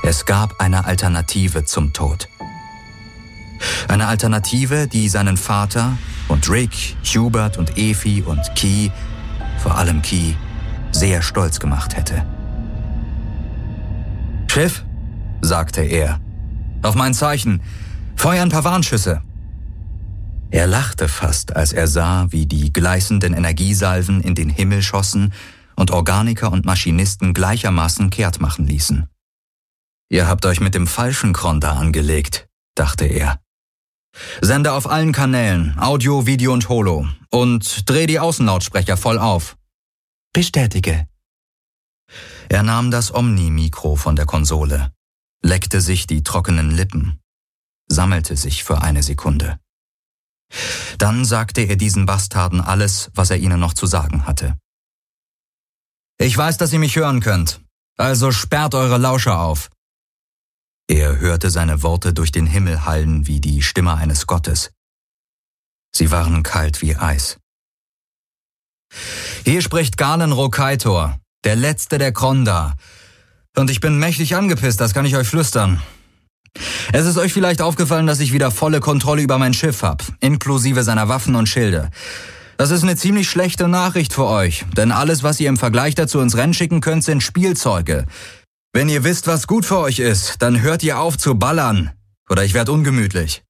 Es gab eine Alternative zum Tod. Eine Alternative, die seinen Vater und Rick, Hubert und Effie und Key, vor allem Key, sehr stolz gemacht hätte. »Schiff«, sagte er, »auf mein Zeichen, feuer ein paar Warnschüsse.« Er lachte fast, als er sah, wie die gleißenden Energiesalven in den Himmel schossen und Organiker und Maschinisten gleichermaßen kehrt machen ließen. »Ihr habt euch mit dem falschen Kronda angelegt«, dachte er. »Sende auf allen Kanälen, Audio, Video und Holo, und dreh die Außenlautsprecher voll auf.« »Bestätige.« Er nahm das Omni-Mikro von der Konsole, leckte sich die trockenen Lippen, sammelte sich für eine Sekunde. Dann sagte er diesen Bastarden alles, was er ihnen noch zu sagen hatte. »Ich weiß, dass ihr mich hören könnt, also sperrt eure Lauscher auf.« Er hörte seine Worte durch den Himmel hallen wie die Stimme eines Gottes. Sie waren kalt wie Eis. »Hier spricht Galen Rokaitor, der Letzte der Kronda. Und ich bin mächtig angepisst, das kann ich euch flüstern. Es ist euch vielleicht aufgefallen, dass ich wieder volle Kontrolle über mein Schiff habe, inklusive seiner Waffen und Schilde. Das ist eine ziemlich schlechte Nachricht für euch, denn alles, was ihr im Vergleich dazu ins Rennen schicken könnt, sind Spielzeuge. Wenn ihr wisst, was gut für euch ist, dann hört ihr auf zu ballern, oder ich werde ungemütlich.«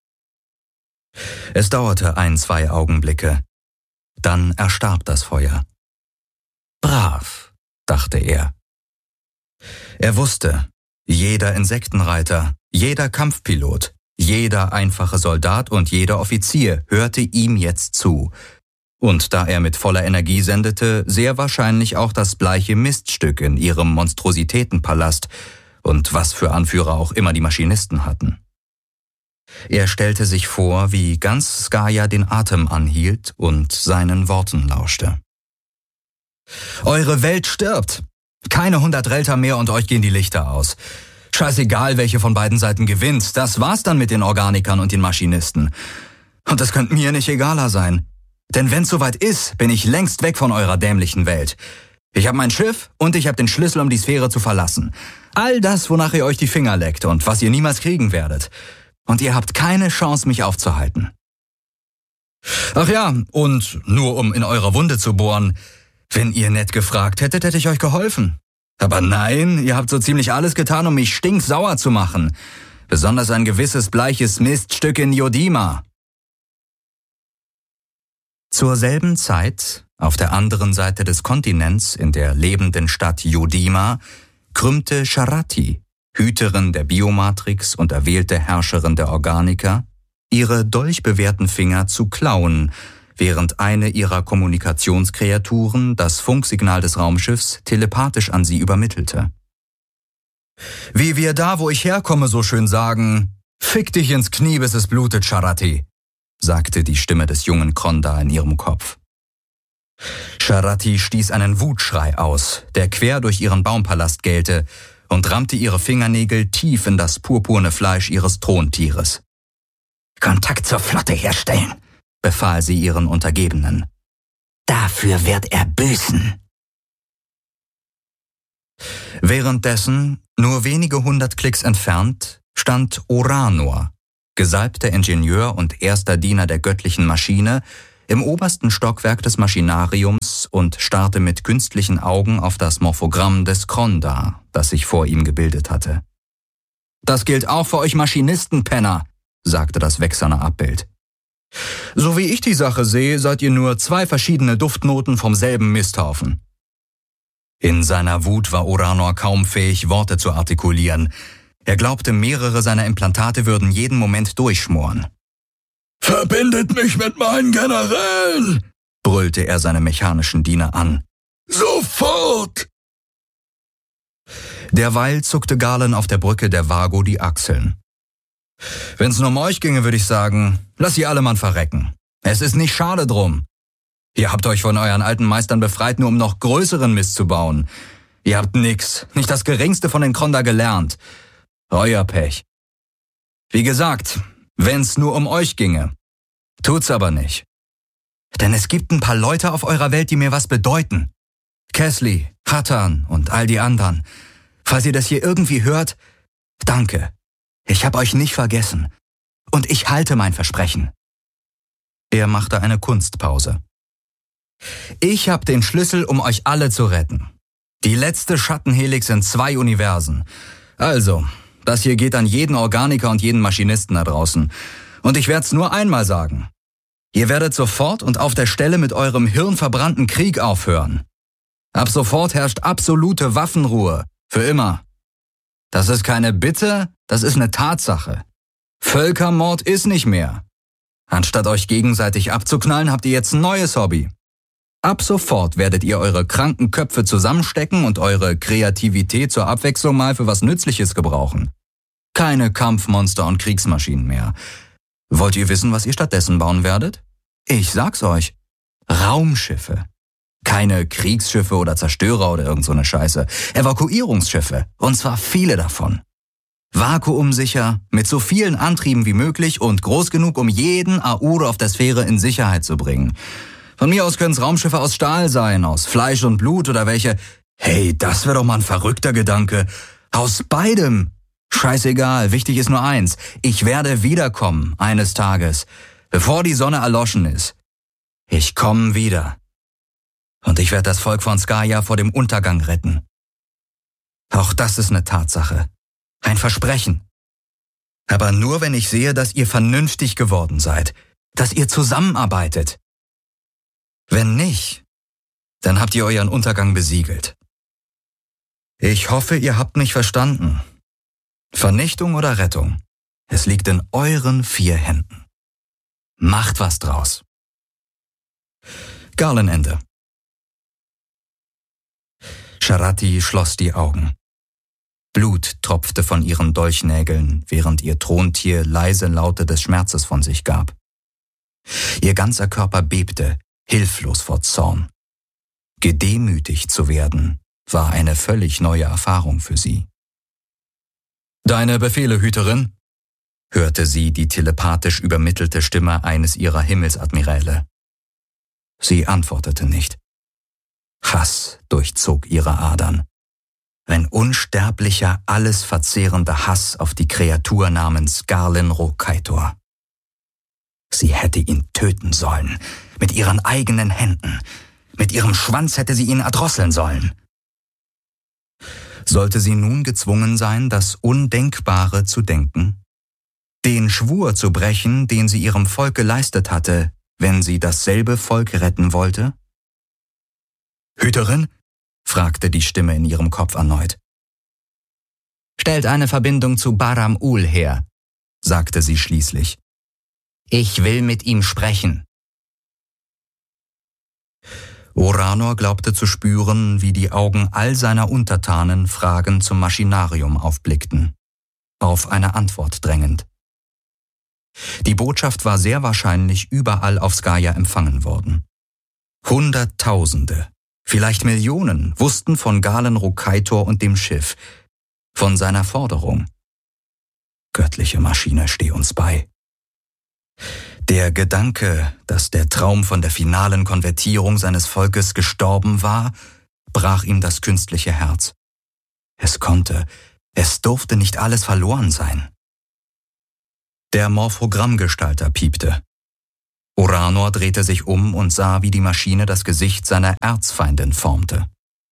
Es dauerte 1-2 Augenblicke. Dann erstarb das Feuer. Brav, dachte er. Er wusste, jeder Insektenreiter, jeder Kampfpilot, jeder einfache Soldat und jeder Offizier hörte ihm jetzt zu. Und da er mit voller Energie sendete, sehr wahrscheinlich auch das bleiche Miststück in ihrem Monstrositätenpalast und was für Anführer auch immer die Maschinisten hatten. Er stellte sich vor, wie ganz Skaja den Atem anhielt und seinen Worten lauschte. »Eure Welt stirbt. Keine 100 Relta mehr und euch gehen die Lichter aus. Scheißegal, welche von beiden Seiten gewinnt, das war's dann mit den Organikern und den Maschinisten. Und das könnte mir nicht egaler sein. Denn wenn's soweit ist, bin ich längst weg von eurer dämlichen Welt. Ich habe mein Schiff und ich habe den Schlüssel, um die Sphäre zu verlassen. All das, wonach ihr euch die Finger leckt und was ihr niemals kriegen werdet. Und ihr habt keine Chance, mich aufzuhalten. Ach ja, und nur um in eurer Wunde zu bohren, wenn ihr nett gefragt hättet, hätte ich euch geholfen. Aber nein, ihr habt so ziemlich alles getan, um mich stinksauer zu machen. Besonders ein gewisses bleiches Miststück in Yodima.« Zur selben Zeit, auf der anderen Seite des Kontinents, in der lebenden Stadt Yodima, krümmte Sharati, Hüterin der Biomatrix und erwählte Herrscherin der Organiker, ihre dolchbewehrten Finger zu klauen, während eine ihrer Kommunikationskreaturen das Funksignal des Raumschiffs telepathisch an sie übermittelte. »Wie wir da, wo ich herkomme, so schön sagen, fick dich ins Knie, bis es blutet, Sharati«, sagte die Stimme des jungen Kronda in ihrem Kopf. Sharati stieß einen Wutschrei aus, der quer durch ihren Baumpalast gellte, und rammte ihre Fingernägel tief in das purpurne Fleisch ihres Throntieres. »Kontakt zur Flotte herstellen«, befahl sie ihren Untergebenen. »Dafür wird er büßen.« Währenddessen, nur wenige 100 Klicks entfernt, stand Oranor, gesalbter Ingenieur und erster Diener der göttlichen Maschine, im obersten Stockwerk des Maschinariums und starrte mit künstlichen Augen auf das Morphogramm des Kronda, das sich vor ihm gebildet hatte. »Das gilt auch für euch Maschinisten, Penner«, sagte das wächserne Abbild. »So wie ich die Sache sehe, seid ihr nur 2 verschiedene Duftnoten vom selben Misthaufen.« In seiner Wut war Oranor kaum fähig, Worte zu artikulieren. Er glaubte, mehrere seiner Implantate würden jeden Moment durchschmoren. »Verbindet mich mit meinen Generälen«, brüllte er seine mechanischen Diener an. »Sofort!« Derweil zuckte Galen auf der Brücke der Vago die Achseln. »Wenn's nur um euch ginge, würde ich sagen, lasst ihr alle Mann verrecken. Es ist nicht schade drum. Ihr habt euch von euren alten Meistern befreit, nur um noch größeren Mist zu bauen. Ihr habt nix, nicht das Geringste von den Kronda gelernt. Euer Pech. Wie gesagt, wenn's nur um euch ginge. Tut's aber nicht. Denn es gibt ein paar Leute auf eurer Welt, die mir was bedeuten. Kessley, Hatan und all die anderen. Falls ihr das hier irgendwie hört, danke. Ich habe euch nicht vergessen. Und ich halte mein Versprechen. Er machte eine Kunstpause. Ich habe den Schlüssel, um euch alle zu retten. Die letzte Schattenhelix in 2 Universen. Also, das hier geht an jeden Organiker und jeden Maschinisten da draußen. Und ich werde es nur einmal sagen. Ihr werdet sofort und auf der Stelle mit eurem hirnverbrannten Krieg aufhören. Ab sofort herrscht absolute Waffenruhe. Für immer. Das ist keine Bitte, das ist eine Tatsache. Völkermord ist nicht mehr. Anstatt euch gegenseitig abzuknallen, habt ihr jetzt ein neues Hobby. Ab sofort werdet ihr eure kranken Köpfe zusammenstecken und eure Kreativität zur Abwechslung mal für was Nützliches gebrauchen. Keine Kampfmonster und Kriegsmaschinen mehr. Wollt ihr wissen, was ihr stattdessen bauen werdet? Ich sag's euch. Raumschiffe. Keine Kriegsschiffe oder Zerstörer oder irgend so eine Scheiße. Evakuierungsschiffe. Und zwar viele davon. Vakuumsicher, mit so vielen Antrieben wie möglich und groß genug, um jeden Aure auf der Sphäre in Sicherheit zu bringen. Von mir aus können es Raumschiffe aus Stahl sein, aus Fleisch und Blut oder welche. Hey, das wäre doch mal ein verrückter Gedanke. Aus beidem. Scheißegal, wichtig ist nur eins. Ich werde wiederkommen, eines Tages, bevor die Sonne erloschen ist. Ich komme wieder. Und ich werde das Volk von Skaja vor dem Untergang retten. Auch das ist eine Tatsache. Ein Versprechen. Aber nur, wenn ich sehe, dass ihr vernünftig geworden seid, dass ihr zusammenarbeitet. Wenn nicht, dann habt ihr euren Untergang besiegelt. Ich hoffe, ihr habt mich verstanden. Vernichtung oder Rettung, es liegt in euren 4 Händen. Macht was draus. Garlenende. Sharati schloss die Augen. Blut tropfte von ihren Dolchnägeln, während ihr Throntier leise Laute des Schmerzes von sich gab. Ihr ganzer Körper bebte, hilflos vor Zorn. Gedemütigt zu werden, war eine völlig neue Erfahrung für sie. »Deine Befehle, Hüterin?« hörte sie die telepathisch übermittelte Stimme eines ihrer Himmelsadmiräle. Sie antwortete nicht. Hass durchzog ihre Adern. Ein unsterblicher, alles verzehrender Hass auf die Kreatur namens Garlen Rokaitor. Sie hätte ihn töten sollen, mit ihren eigenen Händen. Mit ihrem Schwanz hätte sie ihn erdrosseln sollen. Sollte sie nun gezwungen sein, das Undenkbare zu denken? Den Schwur zu brechen, den sie ihrem Volk geleistet hatte, wenn sie dasselbe Volk retten wollte? »Hüterin?« fragte die Stimme in ihrem Kopf erneut. »Stellt eine Verbindung zu Baram Ul her«, sagte sie schließlich. »Ich will mit ihm sprechen.« Oranor glaubte zu spüren, wie die Augen all seiner Untertanen fragend zum Maschinarium aufblickten, auf eine Antwort drängend. Die Botschaft war sehr wahrscheinlich überall auf Skaja empfangen worden. Hunderttausende, vielleicht Millionen wussten von Garlen Rokaitor und dem Schiff, von seiner Forderung. Göttliche Maschine, steh uns bei. Der Gedanke, dass der Traum von der finalen Konvertierung seines Volkes gestorben war, brach ihm das künstliche Herz. Es durfte nicht alles verloren sein. Der Morphogrammgestalter piepte. Oranor drehte sich um und sah, wie die Maschine das Gesicht seiner Erzfeindin formte.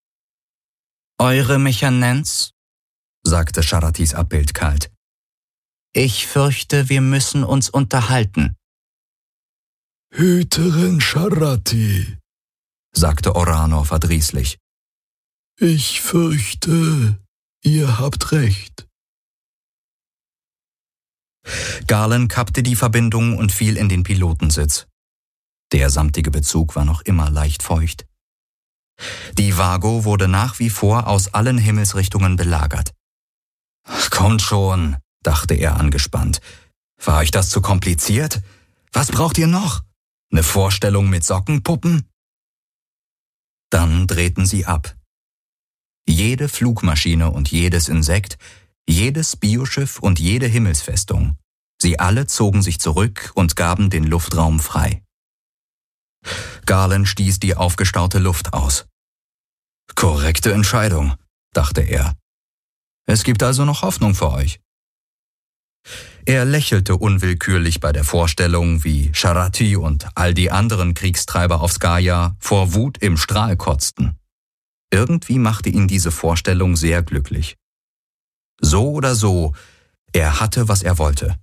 »Eure Mechanenz?« sagte Sharatis Abbild kalt. »Ich fürchte, wir müssen uns unterhalten.« »Hüterin Sharati«, sagte Oranor verdrießlich. »Ich fürchte, ihr habt recht.« Garlen kappte die Verbindung und fiel in den Pilotensitz. Der samtige Bezug war noch immer leicht feucht. Die Vago wurde nach wie vor aus allen Himmelsrichtungen belagert. »Kommt schon«, dachte er angespannt. »War euch das zu kompliziert? Was braucht ihr noch? Eine Vorstellung mit Sockenpuppen?« Dann drehten sie ab. Jede Flugmaschine und jedes Insekt, jedes Bioschiff und jede Himmelsfestung, sie alle zogen sich zurück und gaben den Luftraum frei. Garlen stieß die aufgestaute Luft aus. »Korrekte Entscheidung«, dachte er. Es gibt also noch Hoffnung für euch. Er lächelte unwillkürlich bei der Vorstellung, wie Sharati und all die anderen Kriegstreiber auf Skaya vor Wut im Strahl kotzten. Irgendwie machte ihn diese Vorstellung sehr glücklich. So oder so, er hatte, was er wollte.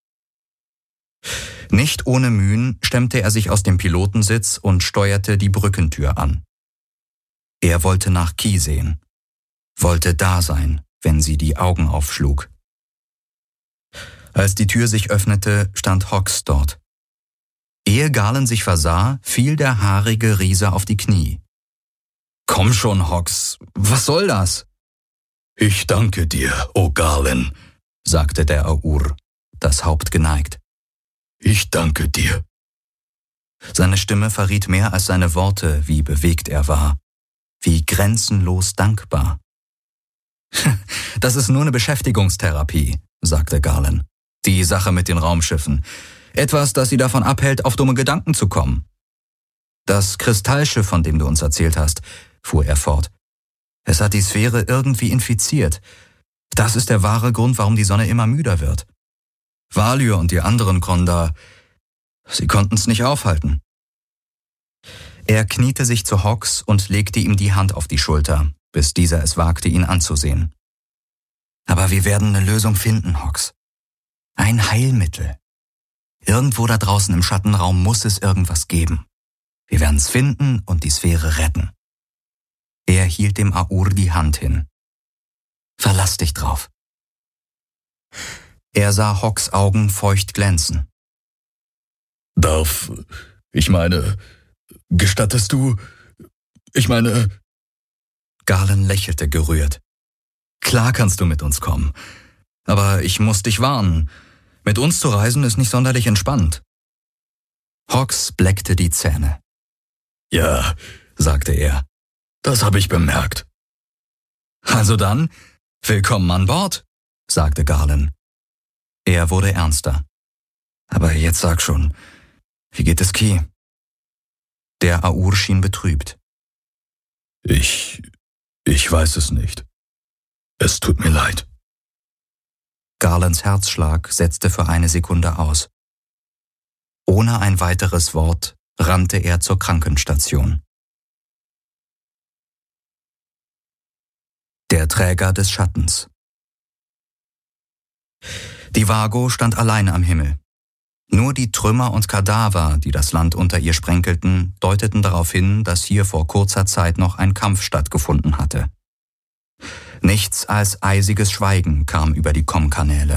Nicht ohne Mühen stemmte er sich aus dem Pilotensitz und steuerte die Brückentür an. Er wollte nach Ki sehen, wollte da sein, wenn sie die Augen aufschlug. Als die Tür sich öffnete, stand Hawks dort. Ehe Galen sich versah, fiel der haarige Riese auf die Knie. »Komm schon, Hawks, was soll das?« »Ich danke dir, o Galen«, sagte der Aur, das Haupt geneigt. »Ich danke dir.« Seine Stimme verriet mehr als seine Worte, wie bewegt er war, wie grenzenlos dankbar. »Das ist nur eine Beschäftigungstherapie«, sagte Galen. »Die Sache mit den Raumschiffen. Etwas, das sie davon abhält, auf dumme Gedanken zu kommen.« »Das Kristallschiff, von dem du uns erzählt hast«, fuhr er fort. »Es hat die Sphäre irgendwie infiziert. Das ist der wahre Grund, warum die Sonne immer müder wird. Valyr und die anderen Kondar, sie konnten es nicht aufhalten.« Er kniete sich zu Hawks und legte ihm die Hand auf die Schulter, bis dieser es wagte, ihn anzusehen. »Aber wir werden eine Lösung finden, Hawks. Ein Heilmittel. Irgendwo da draußen im Schattenraum muss es irgendwas geben. Wir werden es finden und die Sphäre retten.« Er hielt dem Aur die Hand hin. »Verlass dich drauf.« Er sah Hawks Augen feucht glänzen. Gestattest du? Galen lächelte gerührt. »Klar kannst du mit uns kommen. Aber ich muss dich warnen. Mit uns zu reisen ist nicht sonderlich entspannt.« Hawks bleckte die Zähne. »Ja«, sagte er, »das habe ich bemerkt.« »Also dann, willkommen an Bord«, sagte Galen. Er wurde ernster. »Aber jetzt sag schon, wie geht es Ki?« Der Aur schien betrübt. Ich weiß es nicht. Es tut mir leid.« Galens Herzschlag setzte für eine Sekunde aus. Ohne ein weiteres Wort rannte er zur Krankenstation. Der Träger des Schattens. Die Vago stand allein am Himmel. Nur die Trümmer und Kadaver, die das Land unter ihr sprenkelten, deuteten darauf hin, dass hier vor kurzer Zeit noch ein Kampf stattgefunden hatte. Nichts als eisiges Schweigen kam über die Kommkanäle.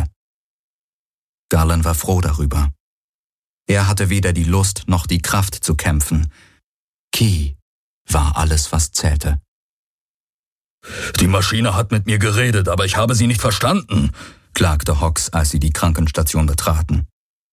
Galen war froh darüber. Er hatte weder die Lust noch die Kraft zu kämpfen. Ki war alles, was zählte. »Die Maschine hat mit mir geredet, aber ich habe sie nicht verstanden«, klagte Hawks, als sie die Krankenstation betraten.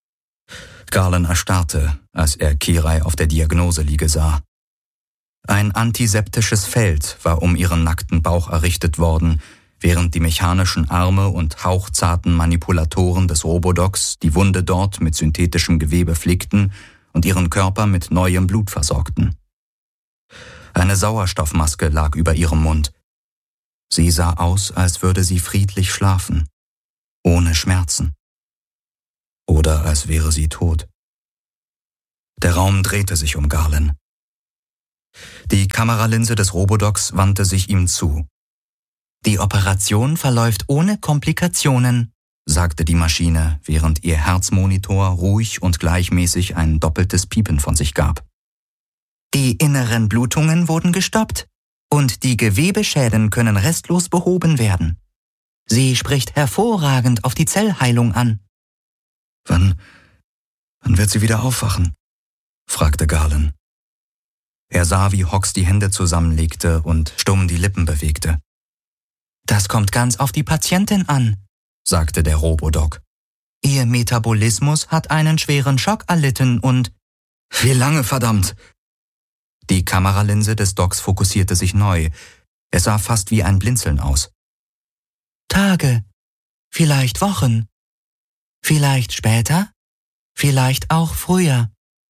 Galen erstarrte, als er Kirai auf der Diagnoseliege sah. Ein antiseptisches Feld war um ihren nackten Bauch errichtet worden, während die mechanischen Arme und hauchzarten Manipulatoren des Robodocs die Wunde dort mit synthetischem Gewebe flickten und ihren Körper mit neuem Blut versorgten. Eine Sauerstoffmaske lag über ihrem Mund. Sie sah aus, als würde sie friedlich schlafen, ohne Schmerzen. Oder als wäre sie tot. Der Raum drehte sich um Galen. Die Kameralinse des Robodocs wandte sich ihm zu. »Die Operation verläuft ohne Komplikationen«, sagte die Maschine, während ihr Herzmonitor ruhig und gleichmäßig ein doppeltes Piepen von sich gab. »Die inneren Blutungen wurden gestoppt und die Gewebeschäden können restlos behoben werden. Sie spricht hervorragend auf die Zellheilung an.« »Wann wird sie wieder aufwachen?« fragte Galen. Er sah, wie Hawks die Hände zusammenlegte und stumm die Lippen bewegte. »Das kommt ganz auf die Patientin an«, sagte der Robodoc. »Ihr Metabolismus hat einen schweren Schock erlitten und...« »Wie lange, verdammt?« Die Kameralinse des Docs fokussierte sich neu. Es sah fast wie ein Blinzeln aus. »Tage, vielleicht Wochen, vielleicht später, vielleicht auch früher.«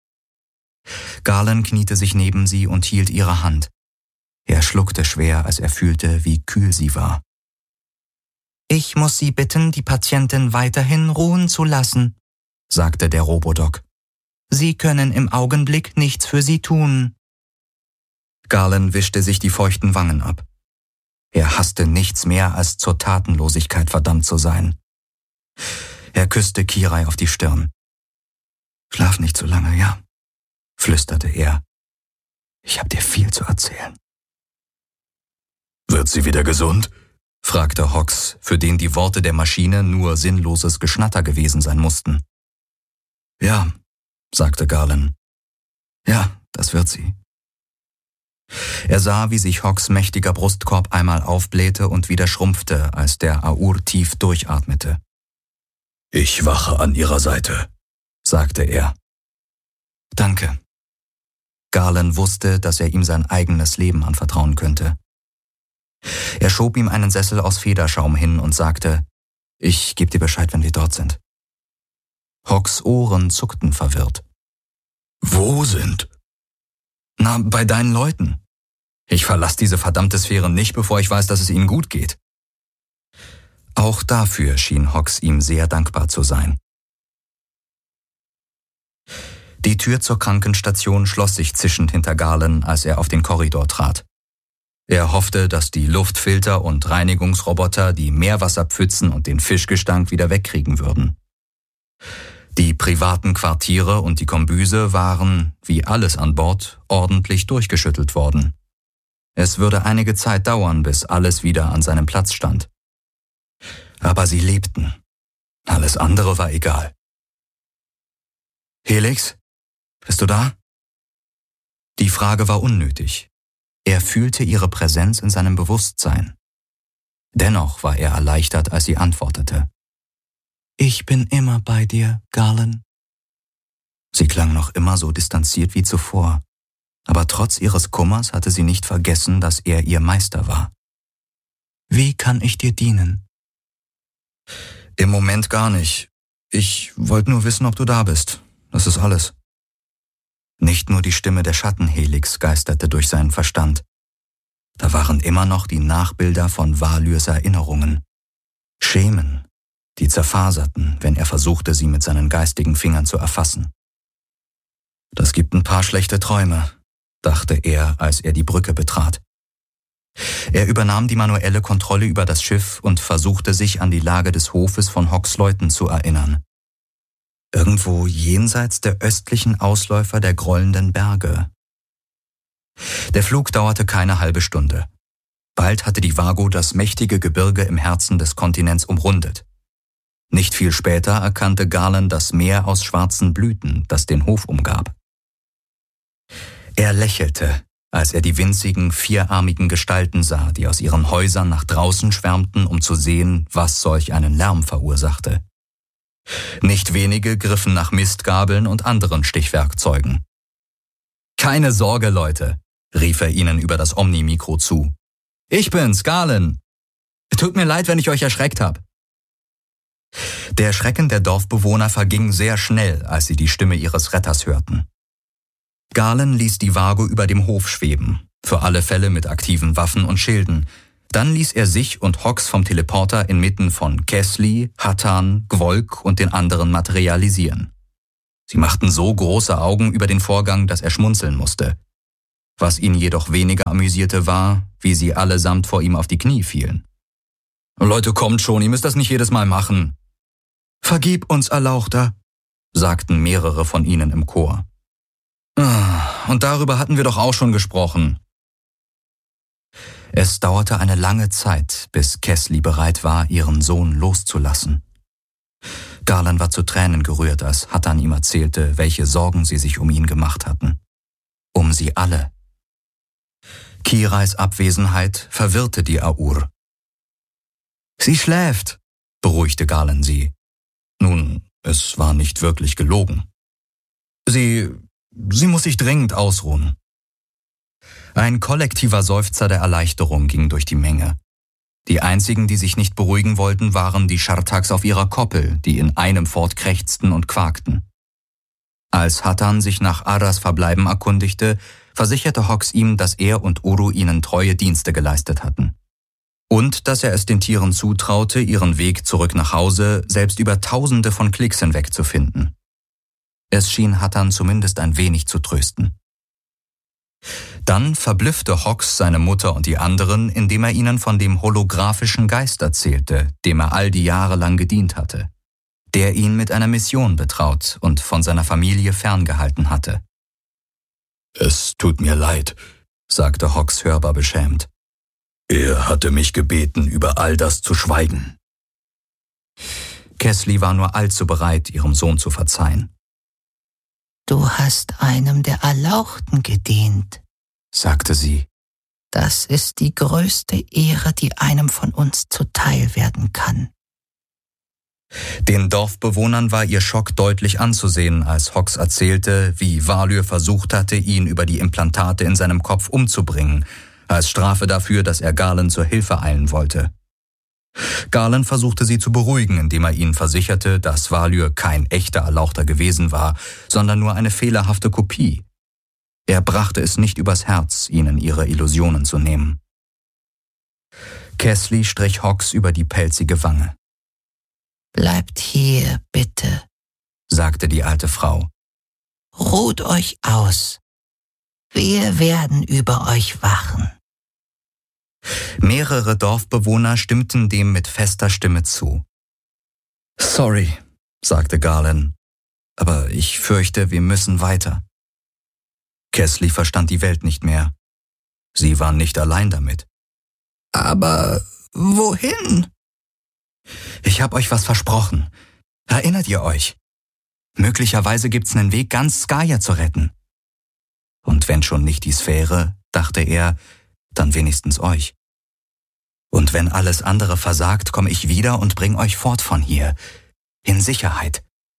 Galen kniete sich neben sie und hielt ihre Hand. Er schluckte schwer, als er fühlte, wie kühl sie war. Ich muss Sie bitten, die Patientin weiterhin ruhen zu lassen, sagte der Robodoc. Sie können im Augenblick nichts für sie tun. Garland wischte sich die feuchten Wangen ab. Er hasste nichts mehr, als zur Tatenlosigkeit verdammt zu sein. Er küsste Kirai auf die Stirn. »Schlaf nicht so lange, ja?« flüsterte er. »Ich hab dir viel zu erzählen.« »Wird sie wieder gesund?« fragte Hox, für den die Worte der Maschine nur sinnloses Geschnatter gewesen sein mussten. »Ja«, sagte Garland. »Ja, das wird sie.« Er sah, wie sich Hox mächtiger Brustkorb einmal aufblähte und wieder schrumpfte, als der Aur tief durchatmete. »Ich wache an ihrer Seite«, sagte er. »Danke.« Garland wusste, dass er ihm sein eigenes Leben anvertrauen könnte. Er schob ihm einen Sessel aus Federschaum hin und sagte, »Ich gebe dir Bescheid, wenn wir dort sind.« Hox' Ohren zuckten verwirrt. »Wo sind?« »Na, bei deinen Leuten. Ich verlasse diese verdammte Sphäre nicht, bevor ich weiß, dass es ihnen gut geht.« Auch dafür schien Hox ihm sehr dankbar zu sein. Die Tür zur Krankenstation schloss sich zischend hinter Garland, als er auf den Korridor trat. Er hoffte, dass die Luftfilter und Reinigungsroboter die Meerwasserpfützen und den Fischgestank wieder wegkriegen würden. Die privaten Quartiere und die Kombüse waren, wie alles an Bord, ordentlich durchgeschüttelt worden. Es würde einige Zeit dauern, bis alles wieder an seinem Platz stand. Aber sie lebten. Alles andere war egal. »Helix, bist du da?« Die Frage war unnötig. Er fühlte ihre Präsenz in seinem Bewusstsein. Dennoch war er erleichtert, als sie antwortete. »Ich bin immer bei dir, Garland.« Sie klang noch immer so distanziert wie zuvor, aber trotz ihres Kummers hatte sie nicht vergessen, dass er ihr Meister war. »Wie kann ich dir dienen?« »Im Moment gar nicht. Ich wollte nur wissen, ob du da bist. Das ist alles.« Nicht nur die Stimme der Schattenhelix geisterte durch seinen Verstand. Da waren immer noch die Nachbilder von Valyrs Erinnerungen. Schemen, die zerfaserten, wenn er versuchte, sie mit seinen geistigen Fingern zu erfassen. »Das gibt ein paar schlechte Träume«, dachte er, als er die Brücke betrat. Er übernahm die manuelle Kontrolle über das Schiff und versuchte sich an die Lage des Hofes von Hox Leuten zu erinnern. Irgendwo jenseits der östlichen Ausläufer der grollenden Berge. Der Flug dauerte keine halbe Stunde. Bald hatte die Vago das mächtige Gebirge im Herzen des Kontinents umrundet. Nicht viel später erkannte Garland das Meer aus schwarzen Blüten, das den Hof umgab. Er lächelte, als er die winzigen, vierarmigen Gestalten sah, die aus ihren Häusern nach draußen schwärmten, um zu sehen, was solch einen Lärm verursachte. Nicht wenige griffen nach Mistgabeln und anderen Stichwerkzeugen. »Keine Sorge, Leute«, rief er ihnen über das Omni-Mikro zu. »Ich bin's, Garland. Tut mir leid, wenn ich euch erschreckt habe.« Der Schrecken der Dorfbewohner verging sehr schnell, als sie die Stimme ihres Retters hörten. Garland ließ die Vago über dem Hof schweben, für alle Fälle mit aktiven Waffen und Schilden. Dann ließ er sich und Hox vom Teleporter inmitten von Kesli, Hattan, Gwolk und den anderen materialisieren. Sie machten so große Augen über den Vorgang, dass er schmunzeln musste. Was ihn jedoch weniger amüsierte war, wie sie allesamt vor ihm auf die Knie fielen. »Leute, kommt schon, ihr müsst das nicht jedes Mal machen.« »Vergib uns, Erlauchter«, sagten mehrere von ihnen im Chor. »Und darüber hatten wir doch auch schon gesprochen.« Es dauerte eine lange Zeit, bis Kesli bereit war, ihren Sohn loszulassen. Garland war zu Tränen gerührt, als Hattan ihm erzählte, welche Sorgen sie sich um ihn gemacht hatten. Um sie alle. Kirais Abwesenheit verwirrte die Aur. »Sie schläft«, beruhigte Garland sie. Nun, es war nicht wirklich gelogen. Sie muss sich dringend ausruhen.« Ein kollektiver Seufzer der Erleichterung ging durch die Menge. Die einzigen, die sich nicht beruhigen wollten, waren die Schartaks auf ihrer Koppel, die in einem fort krächzten und quakten. Als Hattan sich nach Aras Verbleiben erkundigte, versicherte Hox ihm, dass er und Uru ihnen treue Dienste geleistet hatten. Und dass er es den Tieren zutraute, ihren Weg zurück nach Hause selbst über Tausende von Klicks hinweg zu finden. Es schien Hattan zumindest ein wenig zu trösten. Dann verblüffte Hawks seine Mutter und die anderen, indem er ihnen von dem holographischen Geist erzählte, dem er all die Jahre lang gedient hatte, der ihn mit einer Mission betraut und von seiner Familie ferngehalten hatte. »Es tut mir leid«, sagte Hawks hörbar beschämt. »Er hatte mich gebeten, über all das zu schweigen.« Keslie war nur allzu bereit, ihrem Sohn zu verzeihen. »Du hast einem der Erlauchten gedient«, sagte sie. »Das ist die größte Ehre, die einem von uns zuteil werden kann.« Den Dorfbewohnern war ihr Schock deutlich anzusehen, als Hawks erzählte, wie Valyr versucht hatte, ihn über die Implantate in seinem Kopf umzubringen, als Strafe dafür, dass er Garland zur Hilfe eilen wollte. Garland versuchte sie zu beruhigen, indem er ihnen versicherte, dass Valyr kein echter Erlauchter gewesen war, sondern nur eine fehlerhafte Kopie. Er brachte es nicht übers Herz, ihnen ihre Illusionen zu nehmen. Keslie strich Hawks über die pelzige Wange. »Bleibt hier, bitte«, sagte die alte Frau. »Ruht euch aus. Wir werden über euch wachen.« Mehrere Dorfbewohner stimmten dem mit fester Stimme zu. »Sorry«, sagte Garland, »aber ich fürchte, wir müssen weiter.« Keslie verstand die Welt nicht mehr. Sie war nicht allein damit. »Aber wohin?« »Ich hab euch was versprochen. Erinnert ihr euch? Möglicherweise gibt's einen Weg, ganz Skaya zu retten. Und wenn schon nicht die Sphäre, dachte er, dann wenigstens euch. Und wenn alles andere versagt, komme ich wieder und bring euch fort von hier, in Sicherheit.«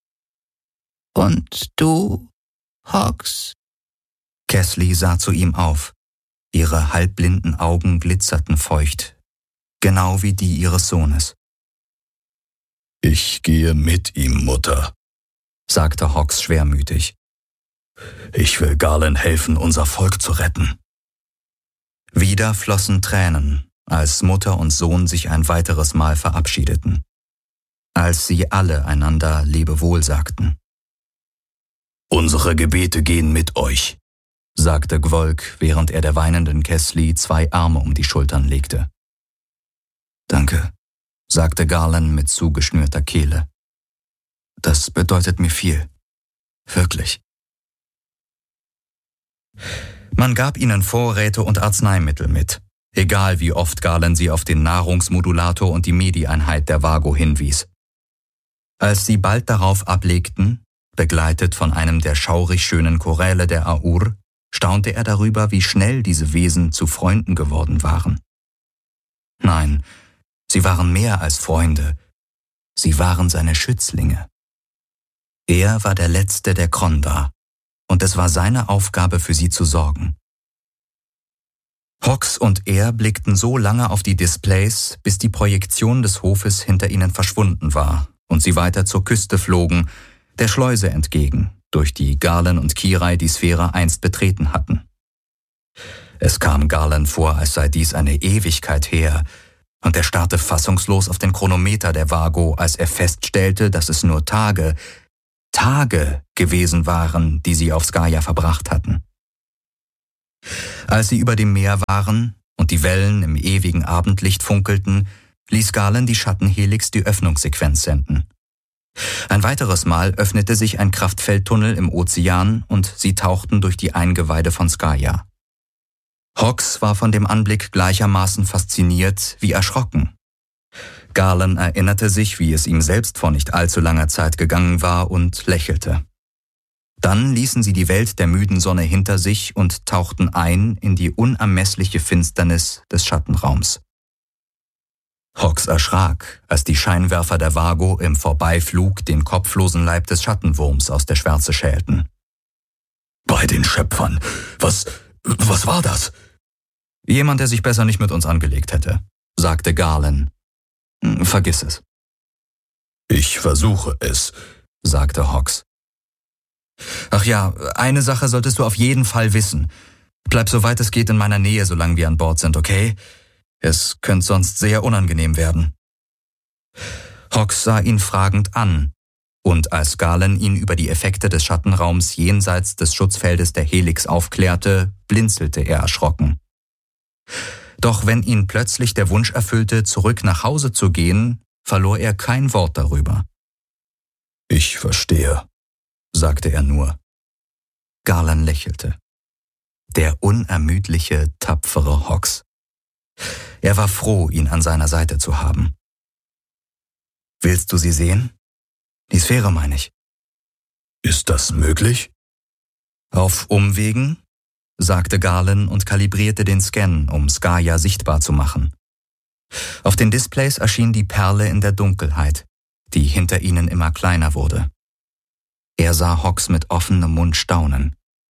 »Und du, Hawks?« Keslie sah zu ihm auf. Ihre halbblinden Augen glitzerten feucht, genau wie die ihres Sohnes. »Ich gehe mit ihm, Mutter«, sagte Hawks schwermütig. »Ich will Garland helfen, unser Volk zu retten.« Wieder flossen Tränen, als Mutter und Sohn sich ein weiteres Mal verabschiedeten. Als sie alle einander Lebewohl sagten. »Unsere Gebete gehen mit euch«, sagte Gwolk, während er der weinenden Keslie 2 Arme um die Schultern legte. »Danke«, sagte Garland mit zugeschnürter Kehle. »Das bedeutet mir viel. Wirklich.« Man gab ihnen Vorräte und Arzneimittel mit, egal wie oft Garland sie auf den Nahrungsmodulator und die Medi-Einheit der Vago hinwies. Als sie bald darauf ablegten, begleitet von einem der schaurig schönen Choräle der Aur, staunte er darüber, wie schnell diese Wesen zu Freunden geworden waren. Nein, sie waren mehr als Freunde. Sie waren seine Schützlinge. Er war der Letzte der Kronda, und es war seine Aufgabe, für sie zu sorgen. Hawks und er blickten so lange auf die Displays, bis die Projektion des Hofes hinter ihnen verschwunden war und sie weiter zur Küste flogen, der Schleuse entgegen, durch die Garland und Kirai die Sphäre einst betreten hatten. Es kam Garland vor, als sei dies eine Ewigkeit her, und er starrte fassungslos auf den Chronometer der Vago, als er feststellte, dass es nur Tage gewesen waren, die sie auf Skaya verbracht hatten. Als sie über dem Meer waren und die Wellen im ewigen Abendlicht funkelten, ließ Garland die Schattenhelix die Öffnungssequenz senden. Ein weiteres Mal öffnete sich ein Kraftfeldtunnel im Ozean und sie tauchten durch die Eingeweide von Skaya. Hawks war von dem Anblick gleichermaßen fasziniert wie erschrocken. Garland erinnerte sich, wie es ihm selbst vor nicht allzu langer Zeit gegangen war, und lächelte. Dann ließen sie die Welt der müden Sonne hinter sich und tauchten ein in die unermessliche Finsternis des Schattenraums. Hawks erschrak, als die Scheinwerfer der Vago im Vorbeiflug den kopflosen Leib des Schattenwurms aus der Schwärze schälten. »Bei den Schöpfern! Was war das?« »Jemand, der sich besser nicht mit uns angelegt hätte«, sagte Garland. »Vergiss es.« »Ich versuche es«, sagte Hawks. »Ach ja, eine Sache solltest du auf jeden Fall wissen. Bleib soweit es geht in meiner Nähe, solange wir an Bord sind, okay? Es könnte sonst sehr unangenehm werden. Hawks sah ihn fragend an, und als Galen ihn über die Effekte des Schattenraums jenseits des Schutzfeldes der Helix aufklärte, blinzelte er erschrocken. Doch wenn ihn plötzlich der Wunsch erfüllte, zurück nach Hause zu gehen, verlor er kein Wort darüber. »Ich verstehe«, sagte er nur. Galen lächelte. Der unermüdliche, tapfere Hawks. Er war froh, ihn an seiner Seite zu haben. »Willst du sie sehen? Die Sphäre, meine ich.« »Ist das möglich?« »Auf Umwegen?«, sagte Galen und kalibrierte den Scan, um Skaya sichtbar zu machen. Auf den Displays erschien die Perle in der Dunkelheit, die hinter ihnen immer kleiner wurde. Er sah Hawks mit offenem Mund staunen.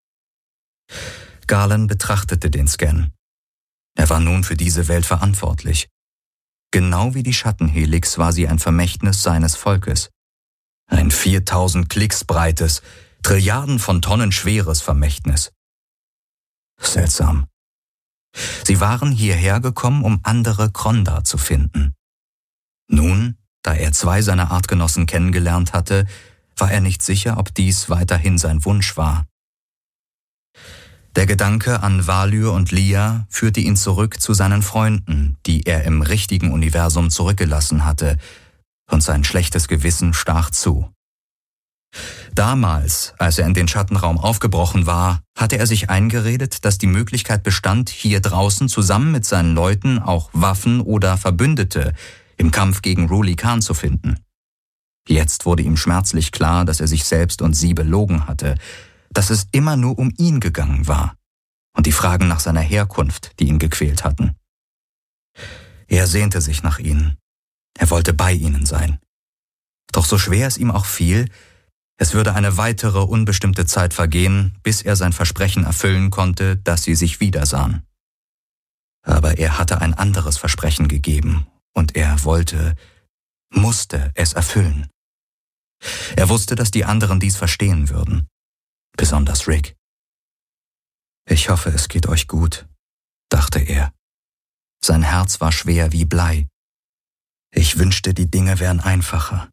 Galen betrachtete den Scan. Er war nun für diese Welt verantwortlich. Genau wie die Schattenhelix war sie ein Vermächtnis seines Volkes. Ein 4000 Klicks breites, Trilliarden von Tonnen schweres Vermächtnis. Seltsam. Sie waren hierher gekommen, um andere Kronda zu finden. Nun, da er 2 seiner Artgenossen kennengelernt hatte, war er nicht sicher, ob dies weiterhin sein Wunsch war. Der Gedanke an Valyr und Lia führte ihn zurück zu seinen Freunden, die er im richtigen Universum zurückgelassen hatte, und sein schlechtes Gewissen stach zu. Damals, als er in den Schattenraum aufgebrochen war, hatte er sich eingeredet, dass die Möglichkeit bestand, hier draußen zusammen mit seinen Leuten auch Waffen oder Verbündete im Kampf gegen Ruli Khan zu finden. Jetzt wurde ihm schmerzlich klar, dass er sich selbst und sie belogen hatte, dass es immer nur um ihn gegangen war und die Fragen nach seiner Herkunft, die ihn gequält hatten. Er sehnte sich nach ihnen. Er wollte bei ihnen sein. Doch so schwer es ihm auch fiel, es würde eine weitere unbestimmte Zeit vergehen, bis er sein Versprechen erfüllen konnte, dass sie sich wiedersahen. Aber er hatte ein anderes Versprechen gegeben und er musste es erfüllen. Er wusste, dass die anderen dies verstehen würden. Besonders Rick. »Ich hoffe, es geht euch gut«, dachte er. Sein Herz war schwer wie Blei. Ich wünschte, die Dinge wären einfacher.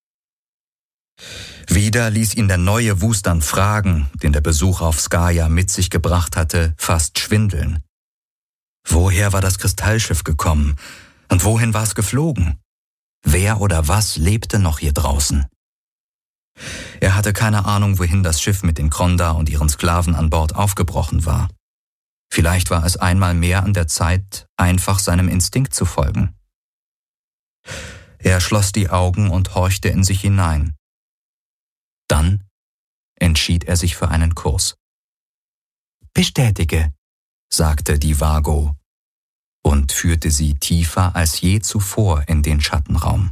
Wieder ließ ihn der neue Wust an Fragen, den der Besuch auf Skaya mit sich gebracht hatte, fast schwindeln. Woher war das Kristallschiff gekommen und wohin war es geflogen? Wer oder was lebte noch hier draußen? Er hatte keine Ahnung, wohin das Schiff mit den Kronda und ihren Sklaven an Bord aufgebrochen war. Vielleicht war es einmal mehr an der Zeit, einfach seinem Instinkt zu folgen. Er schloss die Augen und horchte in sich hinein. Dann entschied er sich für einen Kurs. »Bestätige«, sagte die Vago und führte sie tiefer als je zuvor in den Schattenraum.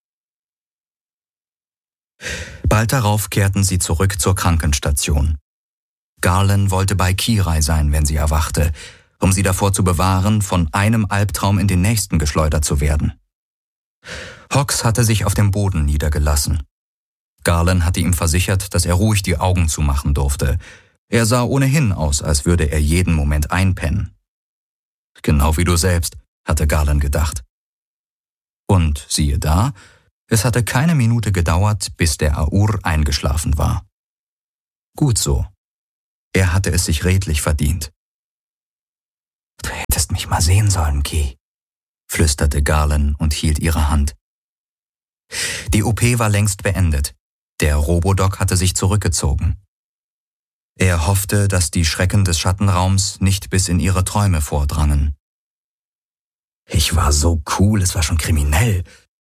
Bald darauf kehrten sie zurück zur Krankenstation. Garland wollte bei Kirai sein, wenn sie erwachte, um sie davor zu bewahren, von einem Albtraum in den nächsten geschleudert zu werden. Hawks hatte sich auf dem Boden niedergelassen. Garland hatte ihm versichert, dass er ruhig die Augen zumachen durfte. Er sah ohnehin aus, als würde er jeden Moment einpennen. Genau wie du selbst, hatte Garland gedacht. Und siehe da, es hatte keine Minute gedauert, bis der Aur eingeschlafen war. Gut so. Er hatte es sich redlich verdient. »Du hättest mich mal sehen sollen, Ki«, flüsterte Garland und hielt ihre Hand. Die OP war längst beendet. Der Robodoc hatte sich zurückgezogen. Er hoffte, dass die Schrecken des Schattenraums nicht bis in ihre Träume vordrangen. »Ich war so cool, es war schon kriminell.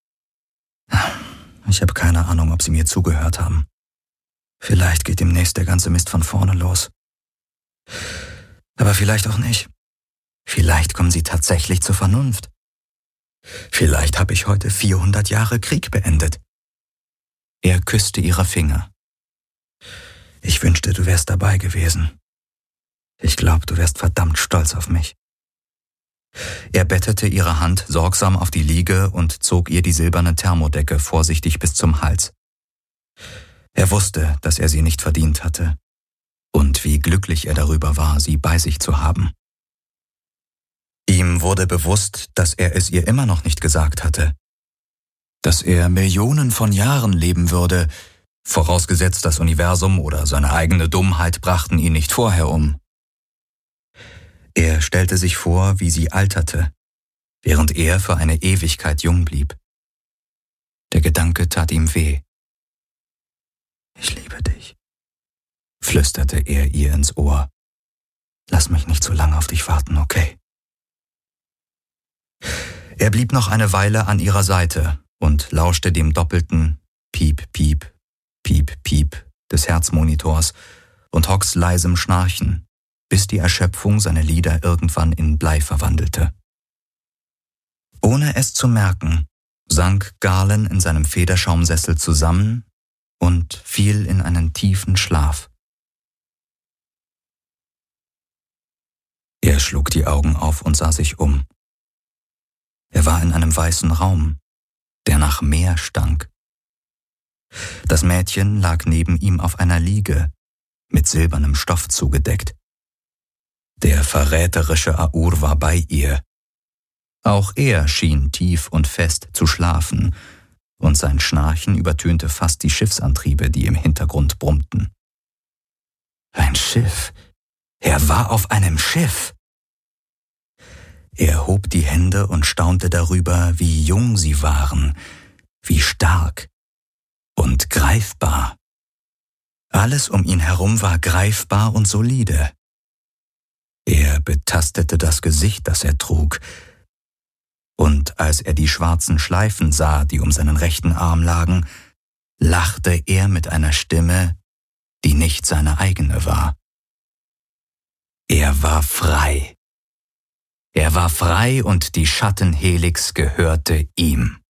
Ich habe keine Ahnung, ob sie mir zugehört haben. Vielleicht geht demnächst der ganze Mist von vorne los. Aber vielleicht auch nicht. Vielleicht kommen sie tatsächlich zur Vernunft. Vielleicht habe ich heute 400 Jahre Krieg beendet.« Er küsste ihre Finger. »Ich wünschte, du wärst dabei gewesen. Ich glaube, du wärst verdammt stolz auf mich.« Er bettete ihre Hand sorgsam auf die Liege und zog ihr die silberne Thermodecke vorsichtig bis zum Hals. Er wusste, dass er sie nicht verdient hatte und wie glücklich er darüber war, sie bei sich zu haben. Ihm wurde bewusst, dass er es ihr immer noch nicht gesagt hatte. Dass er Millionen von Jahren leben würde, vorausgesetzt das Universum oder seine eigene Dummheit brachten ihn nicht vorher um. Er stellte sich vor, wie sie alterte, während er für eine Ewigkeit jung blieb. Der Gedanke tat ihm weh. »Ich liebe dich«, flüsterte er ihr ins Ohr. »Lass mich nicht so lange auf dich warten, okay?« Er blieb noch eine Weile an ihrer Seite und lauschte dem doppelten Piep, Piep, Piep, Piep des Herzmonitors und Hocks leisem Schnarchen, bis die Erschöpfung seine Lider irgendwann in Blei verwandelte. Ohne es zu merken, sank Garland in seinem Federschaumsessel zusammen und fiel in einen tiefen Schlaf. Er schlug die Augen auf und sah sich um. Er war in einem weißen Raum, der nach Meer stank. Das Mädchen lag neben ihm auf einer Liege, mit silbernem Stoff zugedeckt. Der verräterische Aur war bei ihr. Auch er schien tief und fest zu schlafen, und sein Schnarchen übertönte fast die Schiffsantriebe, die im Hintergrund brummten. Ein Schiff. Er war auf einem Schiff. Er hob die Hände und staunte darüber, wie jung sie waren, wie stark und greifbar. Alles um ihn herum war greifbar und solide. Er betastete das Gesicht, das er trug, und als er die schwarzen Schleifen sah, die um seinen rechten Arm lagen, lachte er mit einer Stimme, die nicht seine eigene war. Er war frei. Er war frei und die Schattenhelix gehörte ihm.